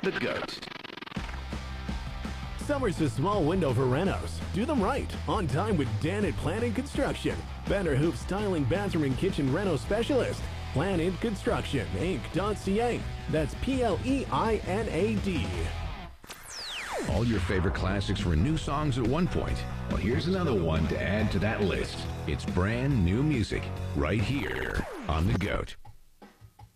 The GOAT. Summer's a small window for renos. Do them right, on time with Planet Planning Construction. Banner Hoop Styling Bathroom and Kitchen Reno Specialist. Planet Construction, Inc.ca. That's PLEINAD. All your favorite classics were new songs at one point. Well, here's another one to add to that list. It's brand new music right here on The GOAT.